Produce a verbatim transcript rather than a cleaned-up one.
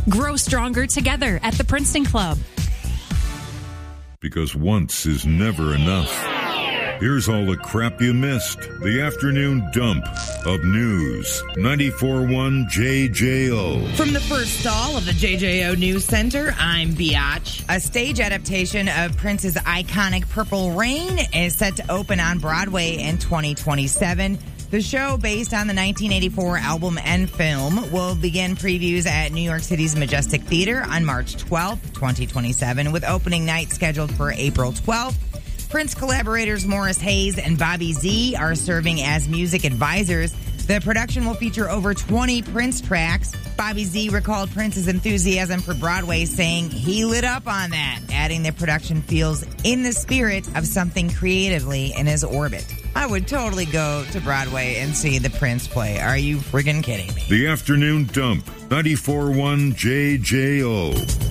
Grow stronger together at the Princeton Club. Because once is never enough. Here's all the crap you missed. The afternoon dump of news. ninety-four point one J J O. From the first stall of the J J O News Center, I'm Biatch. A stage adaptation of Prince's iconic Purple Rain is set to open on Broadway in twenty twenty-seven. The show, based on the nineteen eighty-four album and film, will begin previews at New York City's Majestic Theater on March twelfth, twenty twenty-seven, with opening night scheduled for April twelfth. Prince collaborators Morris Hayes and Bobby Z are serving as music advisors. The production will feature over twenty Prince tracks. Bobby Z recalled Prince's enthusiasm for Broadway, saying he lit up on that, adding the production feels in the spirit of something creatively in his orbit. I would totally go to Broadway and see the Prince play. Are you friggin' kidding me? The afternoon dump, ninety-four point one J J O.